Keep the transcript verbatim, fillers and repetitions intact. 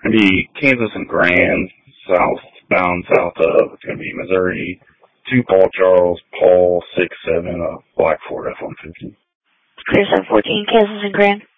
It'll be Kansas and Grand, southbound, south of. It's going to be Missouri, two Paul Charles, Paul six seven, uh, Black Ford F one fifty. Clear seven fourteen, Kansas and Grand.